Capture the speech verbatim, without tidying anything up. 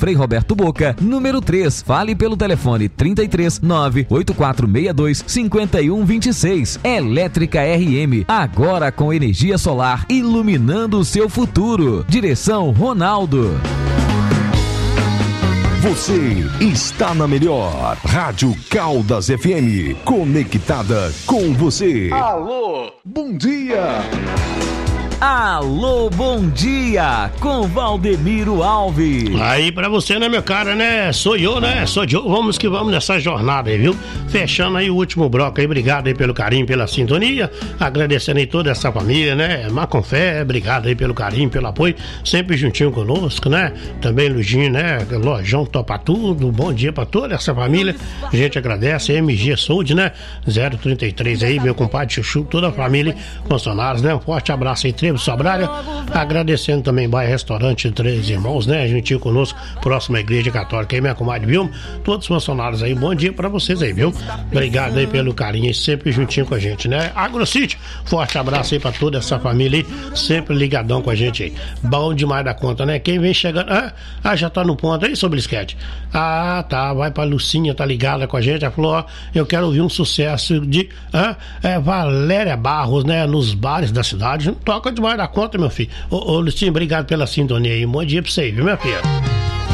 Frei Roberto Boca, número três. Fale pelo telefone trinta e três, nove oito quatro seis dois, cinco um dois seis. Elétrica R M, agora com energia solar, iluminando o seu futuro. Direção Ronaldo. Você está na melhor Rádio Caldas F M, conectada com você. Alô, bom dia. Alô, bom dia, com Valdemiro Alves. Aí pra você, né, meu cara, né? Sou eu, né? Sou eu. Vamos que vamos nessa jornada aí, viu? Fechando aí o último bloco aí. Obrigado aí pelo carinho, pela sintonia. Agradecendo aí toda essa família, né? Macofé, obrigado aí pelo carinho, pelo apoio. Sempre juntinho conosco, né? Também Luginho, né? Lojão Topa Tudo. Bom dia pra toda essa família. A gente agradece. M G Saúde, né? zero trinta e três aí, meu compadre Chuchu, toda a família, funcionários, né? Um forte abraço aí, Trevo Sobrália, agradecendo também Bairro Restaurante Três Irmãos, né? Juntinho conosco, próxima Igreja Católica aí, minha comadre Vilma, todos os funcionários aí, bom dia pra vocês aí, viu? Obrigado aí pelo carinho e sempre juntinho com a gente, né? AgroCity, forte abraço aí pra toda essa família aí, sempre ligadão com a gente aí. Bom demais da conta, né? Quem vem chegando, ah, ah já tá no ponto aí sobre esquete. Ah, tá, vai pra Lucinha, tá ligada com a gente, ela falou, ó, eu quero ouvir um sucesso de, ah, é, Valéria Barros, né? Nos bares da cidade, toca demais da conta, meu filho. Ô, ô Lucinha, obrigado pela sintonia aí. Um bom dia pra você, viu, minha filha?